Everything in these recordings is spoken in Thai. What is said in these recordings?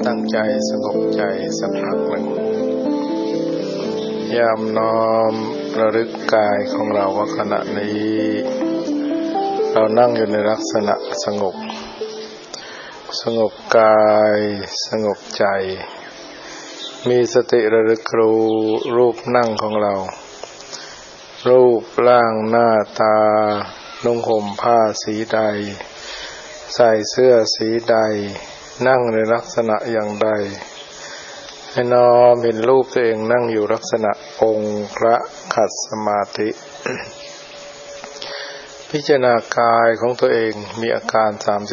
ตั้งใจสงบใจสักพักหนึ่งยามน้อมระลึกกายของเราว่าขณะนี้เรานั่งอยู่ในลักษณะสงบกายสงบใจมีสติระลึกรู้รูปนั่งของเรารูปร่างหน้าตานุ่งห่มผ้าสีใดใส่เสื้อสีใดนั่งในลักษณะอย่างใดให้น้อมเห็นรูปตัวเองนั่งอยู่ลักษณะองค์พระขัดสมาธิ พิจารณากายของตัวเองมีอาการ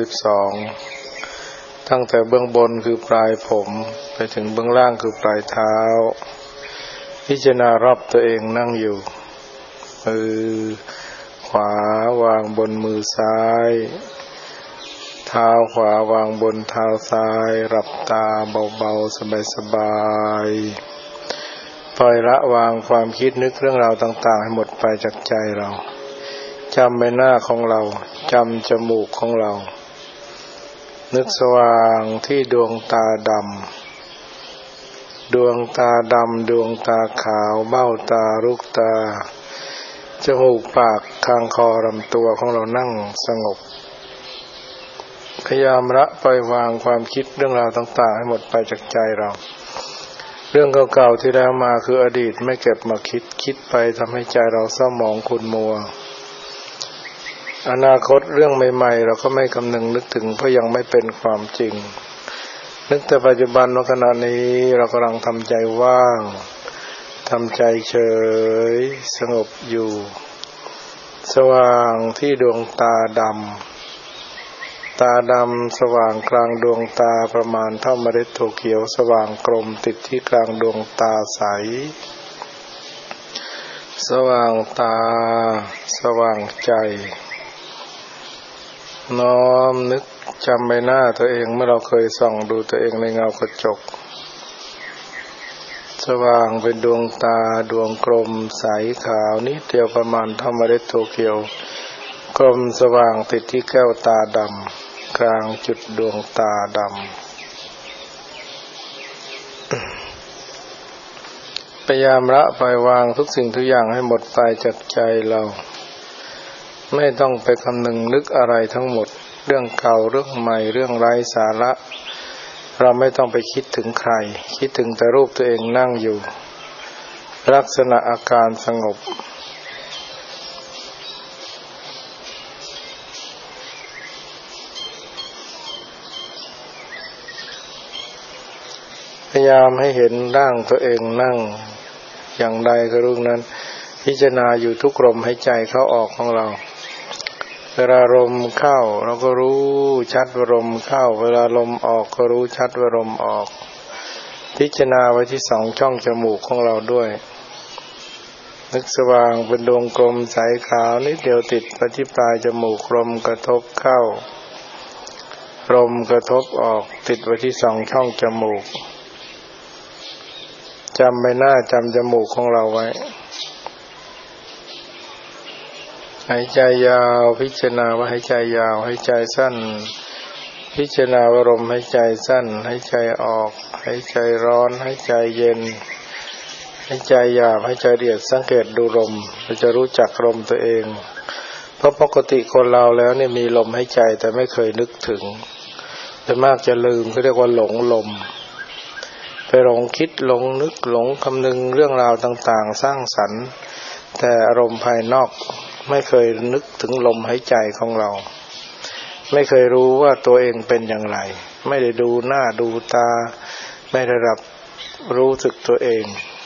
32ตั้งแต่เบื้องบนคือปลายผมไปถึงเบื้องล่างคือปลายเท้าพิจารณารอบตัวเองนั่งอยู่มือขวาวางบนมือซ้ายเท้าขวาวางบนเท้าซ้ายหลับตาเบาๆสบายๆปล่อยละวางความคิดนึกเรื่องราวต่างๆให้หมดไปจากใจเราจำใบหน้าของเราจำจมูกของเรานึกสว่างที่ดวงตาดำดวงตาขาวเบ้าตาลูกตาจมูกปากคางคอลำตัวของเรานั่งสงบพยายามละปล่อยวางความคิดเรื่องราวต่างๆให้หมดไปจากใจเราเรื่องเก่าๆที่แล้วมาคืออดีตไม่เก็บมาคิดไปทำให้ใจเราเศร้าหมองขุ่นมัวอนาคตเรื่องใหม่ๆเราก็ไม่คำนึงนึกถึงเพราะยังไม่เป็นความจริงนึกแต่ปัจจุบันว่าขณะนี้เรากำลังทำใจว่างทำใจเฉยสงบอยู่สว่างที่ดวงตาดำสว่างกลางดวงตาประมาณเท่าเมล็ดถั่วเขียวสว่างกลมติดที่กลางดวงตาใสสว่างตาสว่างใจน้อมนึกจำใบหน้าตัวเองเมื่อเราเคยส่องดูตัวเองในเงากระจกสว่างเป็นดวงตาดวงกลมใสขาวนิดเดียวประมาณเท่าเมล็ดถั่วเขียวกลมสว่างติดที่แก้วตาดำกลางจุดดวงตาดำพยายามละปล่อยวางทุกสิ่งทุกอย่างให้หมดไปจากใจเราไม่ต้องไปคำนึงนึกอะไรทั้งหมดเรื่องเก่าเรื่องใหม่เรื่องไร้สาระเราไม่ต้องไปคิดถึงใครคิดถึงแต่รูปตัวเองนั่งอยู่ลักษณะอาการสงบพยายามให้เห็นร่างตัวเองนั่งอย่างใดก็รู้นั้นพิจารณาอยู่ทุกลมหายใจเข้าออกของเราเวลาลมเข้าเราก็รู้ชัดว่าลมเข้าเวลาลมออกก็รู้ชัดว่าลมออกพิจารณาไว้ที่2ช่องจมูกของเราด้วยนึกสว่างเป็นดวงกลมใสขาวนิดเดียวติดไปที่ปลายจมูกลมกระทบเข้าลมกระทบออกติดไว้ที่2ช่องจมูกจำใบหน้าจำจมูกของเราไว้หายใจยาวพิจารณาว่าหายใจยาวหายใจสั้นพิจารณาว่าลมหายใจสั้นหายใจออกหายใจร้อนหายใจเย็นหายใจหยาบหายใจละเอียดสังเกตดูลมเราจะรู้จักลมตัวเองเพราะปกติคนเราแล้วเนี่ยมีลมหายใจแต่ไม่เคยนึกถึงโดยมากจะลืมเขาเรียกว่าหลงลมไปหลงคิดหลงนึกหลงคำนึงเรื่องราวต่างๆสร้างสรรค์แต่อารมณ์ภายนอกไม่เคยนึกถึงลมหายใจของเราไม่เคยรู้ว่าตัวเองเป็นอย่างไรไม่ได้ดูหน้าดูตาไม่ได้รับรู้สึกตัวเอง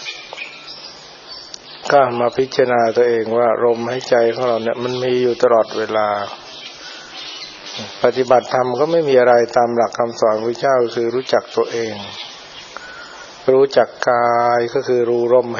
ก็มาพิจารณาตัวเองว่าลมหายใจของเราเนี่ยมันมีอยู่ตลอดเวลาปฏิบัติธรรมก็ไม่มีอะไรตามหลักคำสอนพระพุทธเจ้าคือรู้จักตัวเองรู้จักกายก็คือรู้ลม